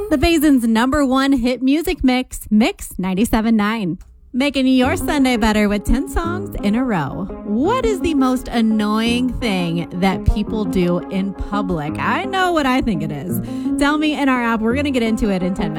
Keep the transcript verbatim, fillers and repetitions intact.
The Faison's number one hit music mix, Mix ninety-seven point nine. Making your Sunday better with ten songs in a row. What is the most annoying thing that people do in public? I know what I think it is. Tell me in our app. We're going to get into it in ten minutes.